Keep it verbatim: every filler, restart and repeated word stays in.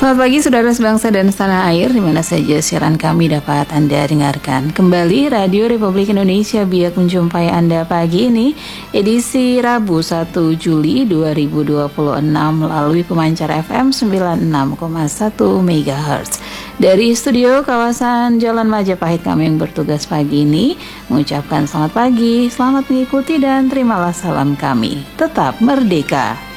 Selamat pagi saudara sebangsa dan setanah air di mana saja siaran kami dapat Anda dengarkan. Kembali Radio Republik Indonesia biak menjumpai Anda pagi ini edisi Rabu satu Juli dua ribu dua puluh enam melalui pemancar F M sembilan puluh enam koma satu megahertz. Dari studio kawasan Jalan Majapahit kami yang bertugas pagi ini mengucapkan selamat pagi, selamat mengikuti dan terimalah salam kami. Tetap merdeka.